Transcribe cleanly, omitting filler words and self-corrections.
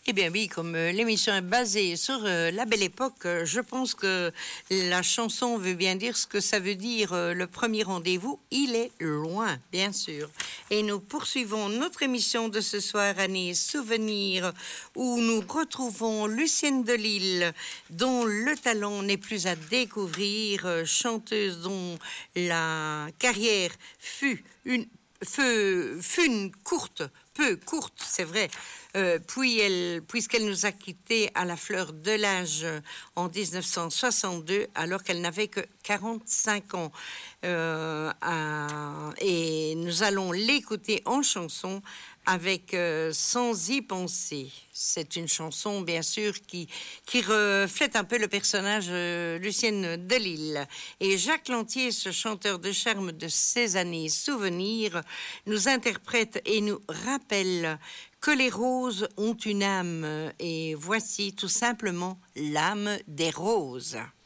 Eh bien oui, comme l'émission est basée sur la belle époque, je pense que la chanson veut bien dire ce que ça veut dire. Le premier rendez-vous, il est loin, bien sûr. Et nous poursuivons notre émission de ce soir, Années Souvenirs, où nous retrouvons Lucienne Delisle, dont le talent n'est plus à découvrir, chanteuse dont la carrière fut une courte, peu courte, c'est vrai, puisqu'elle nous a quittés à la fleur de l'âge en 1962, alors qu'elle n'avait que 45 ans. Et nous allons l'écouter en chanson avec Sans y penser. C'est une chanson, bien sûr, qui reflète un peu le personnage Lucienne Delisle. Et Jacques Lantier, ce chanteur de charme de ces années souvenirs, nous interprète et nous rappelle que les roses ont une âme. Et voici tout simplement l'âme des roses.